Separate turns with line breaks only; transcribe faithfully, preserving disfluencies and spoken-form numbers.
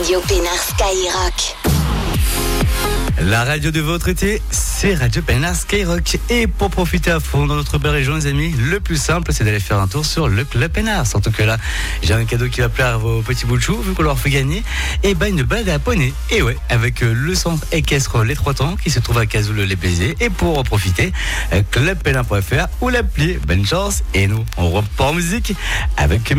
Radio Pénard Skyrock.
La radio de votre été, c'est Radio Pénard Skyrock. Et pour profiter à fond dans notre belle région, les amis, le plus simple, c'est d'aller faire un tour sur le Club Pénard. Surtout que là, j'ai un cadeau qui va plaire à vos petits bouts de chou, vu qu'on leur fait gagner. Et ben, une balade à poney. Et ouais, avec le centre équestre Les Trois Temps, qui se trouve à Cazoul-les-Béziers. Et pour en profiter, club pénard point f r ou l'appli. Bonne chance. Et nous, on repart en musique avec